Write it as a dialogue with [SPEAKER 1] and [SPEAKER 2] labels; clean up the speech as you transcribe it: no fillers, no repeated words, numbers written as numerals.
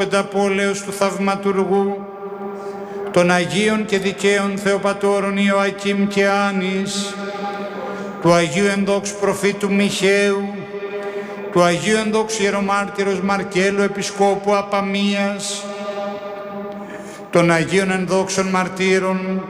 [SPEAKER 1] πενταπόλεως του Θαυματουργού, των Αγίων και Δικαίων Θεοπατώρων Ιωακήμ και Άνης, του Αγίου Ενδόξου Προφήτου Μιχαίου, του Αγίου Ενδόξου Ιερομάρτυρος Μαρκέλου Επισκόπου Απαμίας, των Αγίων Ενδόξων Μαρτύρων